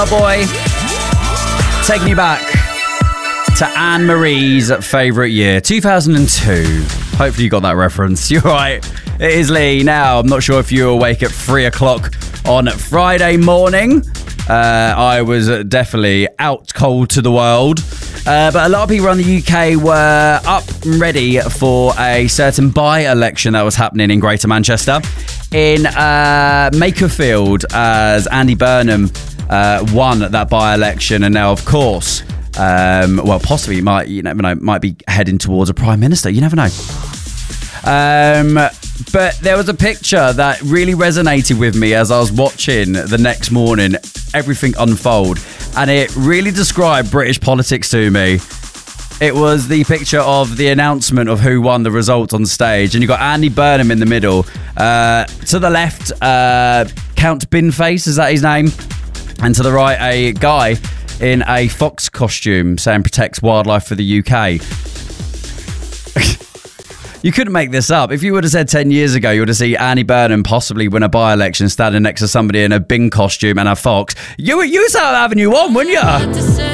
Boy, taking you back to Anne Marie's favourite year, 2002. Hopefully you got that reference. You're right. It is Lee. Now, I'm not sure if you were awake at 3 o'clock on Friday morning. I was definitely out cold to the world. But a lot of people around the UK were up and ready for a certain by-election that was happening in Greater Manchester. In Makerfield, as Andy Burnham won that by-election, and now, of course, possibly might be heading towards a prime minister. You never know. But there was a picture that really resonated with me as I was watching the next morning everything unfold, and it really described British politics to me. It was the picture of the announcement of who won the result on stage, and you got Andy Burnham in the middle. To the left, Count Binface, is that his name? And to the right, a guy in a fox costume saying protects wildlife for the UK. You couldn't make this up. If you would have said 10 years ago, you would have seen Andy Burnham possibly win a by-election standing next to somebody in a bin costume and a fox, you would start having you on, wouldn't you?